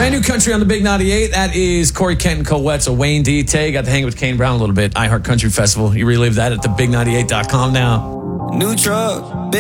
Brand new country on the Big 98. That is Corey Kent and Colette. Wayne D. Tay got to hang with Kane Brown a little bit. iHeart Country Festival. You relive that at thebig98.com now. New truck.